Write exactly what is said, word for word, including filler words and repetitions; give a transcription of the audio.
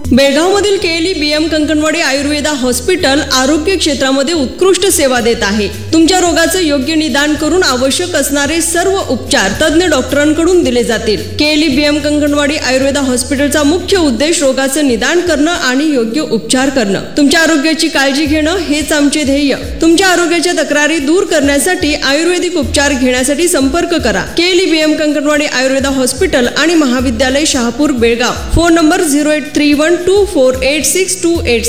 बेळगावमधील KLE BM Kankanwadi Ayurveda hospital आरोग्य क्षेत्रामध्ये उत्कृष्ट सेवा देत आहे. तुमच्या रोगाचं योग्य निदान करून आवश्यक असणारे सर्व उपचार तज्ञ डॉक्टरांकडून दिले जातील. केएलई बीएम कंकणवाडी आयुर्वेदा हॉस्पिटलचा मुख्य उद्देश रोगाचं निदान करणं आणि योग्य उपचार करणं. तुमच्या आरोग्याची काळजी घेणं हेच आमचे ध्येय. तुमच्या आरोग्याच्या तक्रारी दूर करण्यासाठी आयुर्वेदिक उपचार घेण्यासाठी संपर्क करा. KLE BM Kankanwadi Ayurveda hospital आणि महाविद्यालय Shahapur Belgaum. Phone number zero eight three one two four eight six to eight